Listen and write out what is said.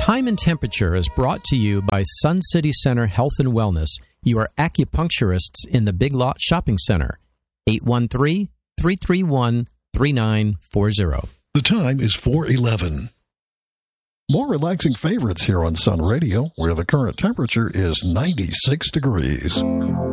Time and Temperature is brought to you by Sun City Center Health and Wellness, your acupuncturists in the Big Lot Shopping Center. 813-331-3940. The time is 4:11. More relaxing favorites here on Sun Radio, where the current temperature is 96 degrees.